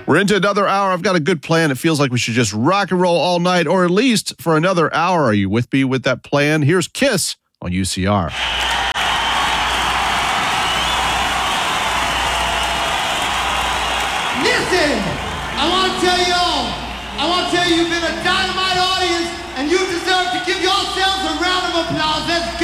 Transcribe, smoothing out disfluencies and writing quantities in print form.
We're into another hour. I've got a good plan. It feels like we should just rock and roll all night, or at least for another hour. Are you with me with that plan? Here's Kiss on UCR. Listen, I want to tell you you've been a dynamite audience, and you deserve to give yourselves a round of applause. Let's